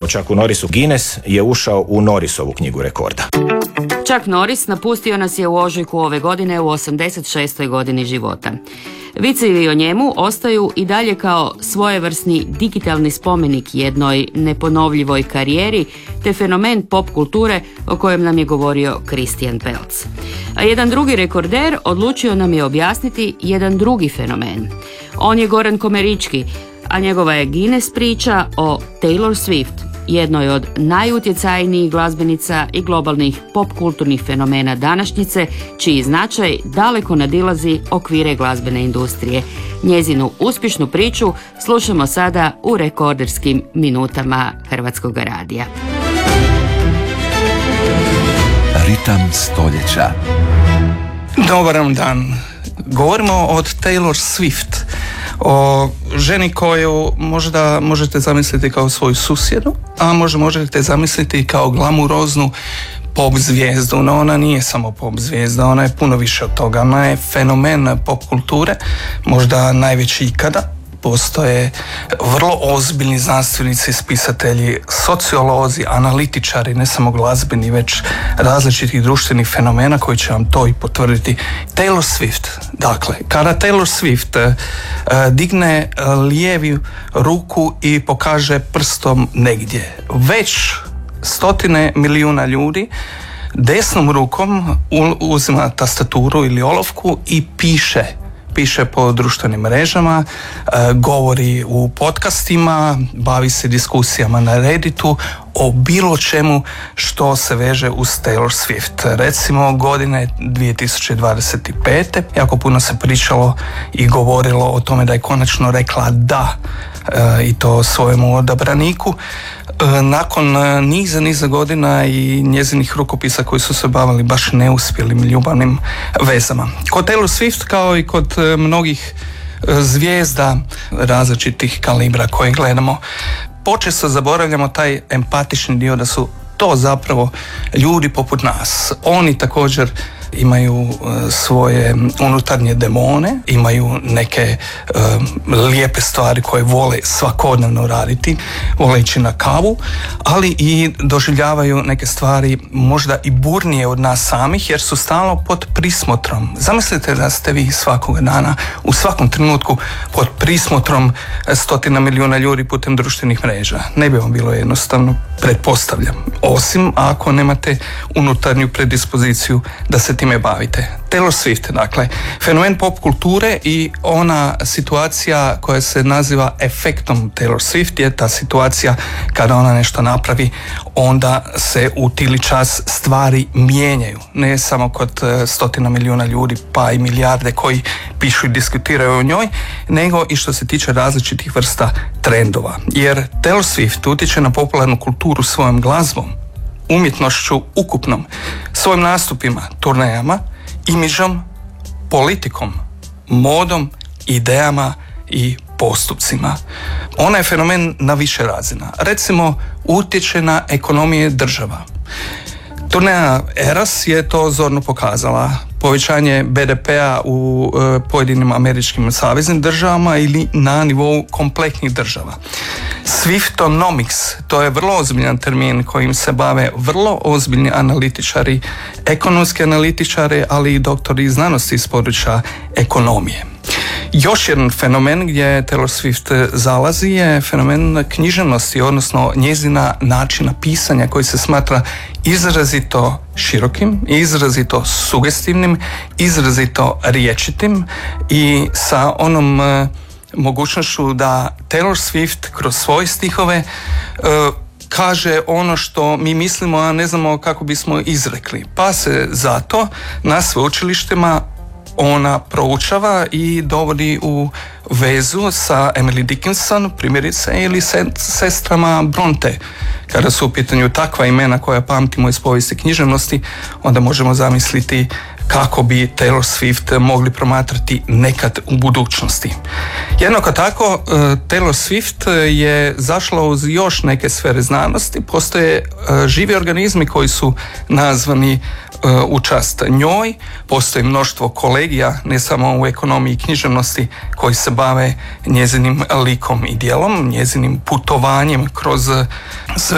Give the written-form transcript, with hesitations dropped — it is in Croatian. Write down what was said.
Chucku Norrisu Guinness je ušao u Norrisovu knjigu rekorda. Chuck Norris napustio nas je u ožujku ove godine u 86. godini života. Vicevi o njemu ostaju i dalje kao svojevrsni digitalni spomenik jednoj neponovljivoj karijeri te fenomen pop kulture o kojem nam je govorio Christian Peltz. A jedan drugi rekorder odlučio nam je objasniti jedan drugi fenomen. On je Goran Komerički, a njegova je Guinness priča o Taylor Swift, jednoj od najutjecajnijih glazbenica i globalnih pop kulturnih fenomena današnjice, čiji značaj daleko nadilazi okvire glazbene industrije. Njezinu uspješnu priču slušamo sada u rekorderskim minutama Hrvatskog radija. Ritam stoljeća. Dobar vam dan. Govorimo o Taylor Swift, o ženi koju možda možete zamisliti kao svoju susjedu, a možda možete zamisliti kao glamuroznu pop zvijezdu, no ona nije samo pop zvijezda, ona je puno više od toga. Ona je fenomen pop kulture, možda najveći ikada. Postoje vrlo ozbiljni znanstvenici, spisatelji, sociolozi, analitičari, ne samo glazbeni, već različitih društvenih fenomena koji će vam to i potvrditi. Taylor Swift, dakle, kada Taylor Swift digne lijevu ruku i pokaže prstom negdje, već stotine milijuna ljudi desnom rukom uzima tastaturu ili olovku i piše po društvenim mrežama, govori u podcastima, bavi se diskusijama na Redditu o bilo čemu što se veže uz Taylor Swift. Recimo godine 2025. jako puno se pričalo i govorilo o tome da je konačno rekla da, i to svojemu odabraniku. Nakon niza godina i njezinih rukopisa koji su se bavili baš neuspjelim ljubavnim vezama. Kod Taylor Swift, kao i kod mnogih zvijezda različitih kalibra koje gledamo, počesto zaboravljamo taj empatični dio, da su to zapravo ljudi poput nas. Oni također imaju svoje unutarnje demone, imaju neke lijepe stvari koje vole svakodnevno raditi, vole ići na kavu, ali i doživljavaju neke stvari možda i burnije od nas samih, jer su stalno pod prismotrom. Zamislite da ste vi svakog dana, u svakom trenutku pod prismotrom stotina milijuna ljudi putem društvenih mreža. Ne bi vam bilo jednostavno, pretpostavljam, osim ako nemate unutarnju predispoziciju da se time bavite. Taylor Swift, dakle, fenomen pop kulture i ona situacija koja se naziva efektom Taylor Swift je ta situacija kada ona nešto napravi, onda se u tili čas stvari mijenjaju. Ne samo kod stotina milijuna ljudi, pa i milijarde koji pišu i diskutiraju o njoj, nego i što se tiče različitih vrsta trendova. Jer Taylor Swift utječe na popularnu kulturu svojom glazbom, umjetnošću ukupnom, svojim nastupima, turnejama, imidžom, politikom, modom, idejama i postupcima. Ona je fenomen na više razina. Recimo, utječe na ekonomije država. Turneja Eras je to zorno pokazala. Povećanje BDP-a u pojedinim američkim saveznim državama ili na nivou kompletnih država. Swiftonomics, to je vrlo ozbiljan termin kojim se bave vrlo ozbiljni analitičari, ekonomski analitičari, ali i doktori znanosti iz područja ekonomije. Još jedan fenomen gdje Taylor Swift zalazi je fenomen književnosti, odnosno njezina načina pisanja koji se smatra izrazito širokim, izrazito sugestivnim, izrazito riječitim i sa onom mogućnošću da Taylor Swift kroz svoje stihove kaže ono što mi mislimo, a ne znamo kako bismo izrekli. Pa se zato na sveučilištima ona proučava i dovodi u vezu sa Emily Dickinson, primjerice, ili sestrama Bronte. Kada su u pitanju takva imena koja pamtimo iz povijesti književnosti, onda možemo zamisliti kako bi Taylor Swift mogli promatrati nekad u budućnosti. Jednako tako, Taylor Swift je zašla uz još neke sfere znanosti. Postoje živi organizmi koji su nazvani u čast njoj. Postoji mnoštvo kolegija, ne samo u ekonomiji i književnosti, koji se bave njezinim likom i djelom, njezinim putovanjem kroz sve